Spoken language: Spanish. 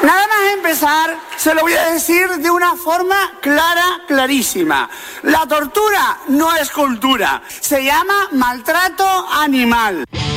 Nada más empezar, se lo voy a decir de una forma clara, clarísima. La tortura no es cultura, se llama maltrato animal.